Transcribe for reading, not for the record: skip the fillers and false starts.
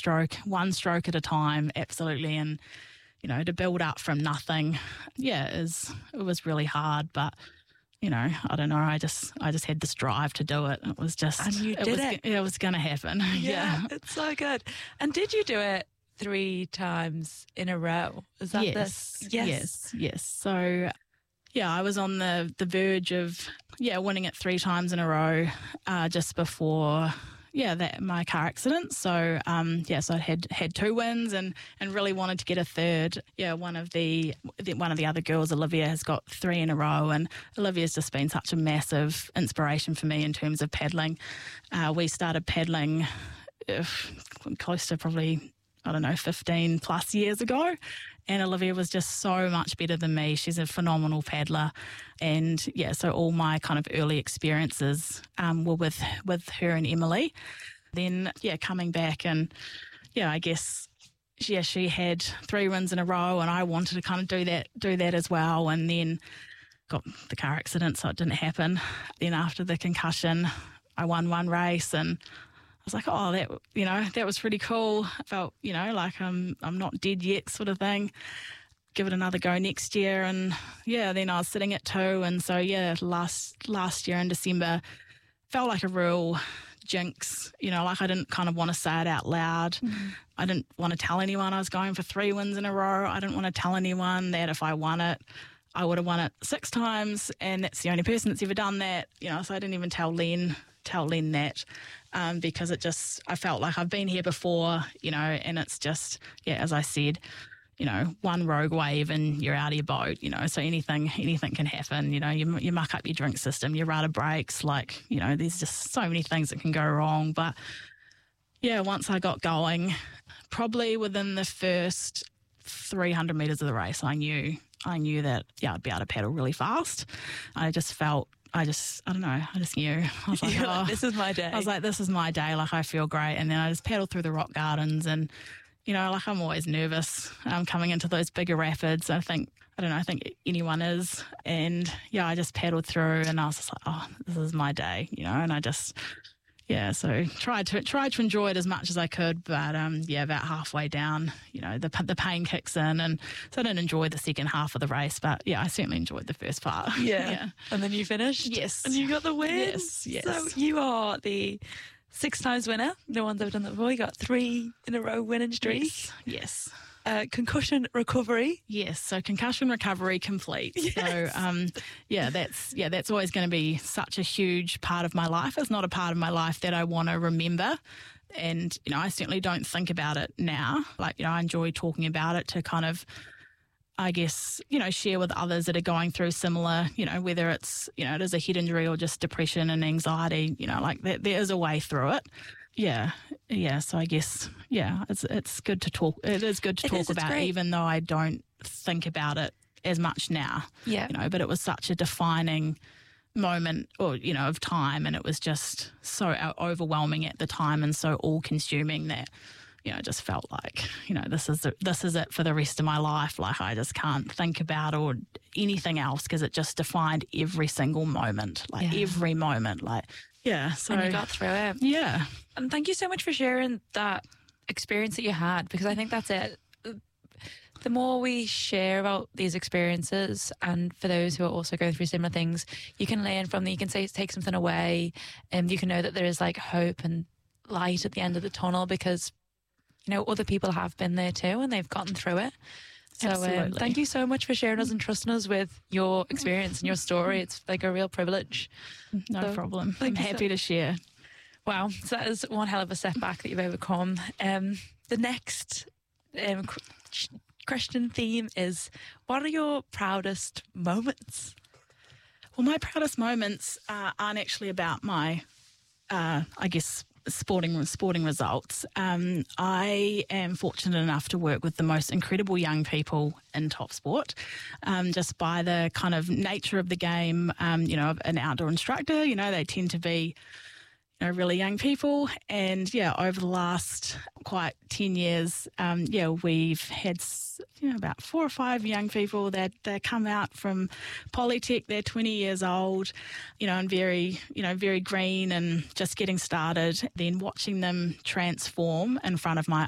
stroke at a time, absolutely. And, you know, to build up from nothing, it was really hard, but, you know, I don't know, I just had this drive to do it. It was just, and you did it. It was going to happen. Yeah, it's so good. And did you do it 3 times in a row? Is that yes. So, yeah, I was on the verge of winning it 3 times in a row just before my car accident. So so I had 2 wins and really wanted to get a third. Yeah, one of the other girls, Olivia, has got 3 in a row, and Olivia's just been such a massive inspiration for me in terms of paddling. We started paddling close to probably, 15 plus years ago. And Olivia was just so much better than me. She's a phenomenal paddler. And so all my kind of early experiences were with her and Emily. Then, coming back and, I guess, she had 3 wins in a row, and I wanted to kind of do that as well. And then got the car accident, so it didn't happen. Then after the concussion, I won 1 race, and I was like, oh, that was pretty cool. I felt, like I'm not dead yet sort of thing. Give it another go next year. And then I was sitting at 2. And so, last year in December felt like a real jinx. Like I didn't kind of want to say it out loud. I didn't want to tell anyone I was going for 3 wins in a row. I didn't want to tell anyone that if I won it, I would have won it 6 times. And that's the only person that's ever done that. So I didn't even tell Len that. Because I felt like I've been here before, and it's just, as I said, 1 rogue wave and you're out of your boat, so anything can happen. You muck up your drink system, your rudder breaks, there's just so many things that can go wrong. But once I got going, probably within the first 300 metres of the race, I knew that, I'd be able to paddle really fast. I just don't know, I just knew. I was like, this is my day. I was like, this is my day, like I feel great. And then I just paddled through the rock gardens and, like I'm always nervous coming into those bigger rapids. I think anyone is. And I just paddled through and I was just like, oh, this is my day, and I just... so tried to enjoy it as much as I could, but about halfway down, the pain kicks in, and so I didn't enjoy the second half of the race, but I certainly enjoyed the first part. Yeah. And then you finished? Yes. And you got the win? Yes. So you are the 6 times winner. No one's ever done that before. You got 3 in a row winning streak. Yes. Concussion recovery. Yes, so concussion recovery complete. Yes. So that's always going to be such a huge part of my life. It's not a part of my life that I want to remember. And, I certainly don't think about it now. I enjoy talking about it to kind of, I guess, share with others that are going through similar, whether it's, it is a head injury or just depression and anxiety, there is a way through it. Yeah. So I guess, it's good to talk. It is good to talk about, even though I don't think about it as much now. Yeah. But it was such a defining moment, of time, and it was just so overwhelming at the time and so all-consuming that, I just felt like, this is it for the rest of my life. Like I just can't think about or anything else because it just defined every single moment, every moment, So and you got through it. Yeah. And thank you so much for sharing that experience that you had, because I think that's it. The more we share about these experiences, and for those who are also going through similar things, you can learn from them, you can take something away, and you can know that there is hope and light at the end of the tunnel, because, other people have been there too and they've gotten through it. So thank you so much for sharing us and trusting us with your experience and your story. It's a real privilege. No problem. I'm happy to share. Wow, so that is one hell of a setback that you've overcome. The next question theme is, what are your proudest moments? Well, my proudest moments aren't actually about my, sporting results. I am fortunate enough to work with the most incredible young people in top sport, just by the kind of nature of the game, an outdoor instructor, they tend to be really young people. And over the last quite 10 years, we've had about 4 or 5 young people that come out from Polytech. They're 20 years old, and very green and just getting started. Then watching them transform in front of my